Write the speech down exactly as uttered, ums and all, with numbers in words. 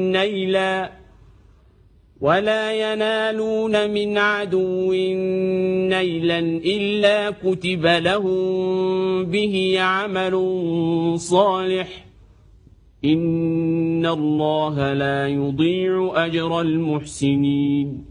نيلا ولا ينالون من عدو نيلا إلا كتب لهم به عمل صالح إن الله لا يضيع أجر المحسنين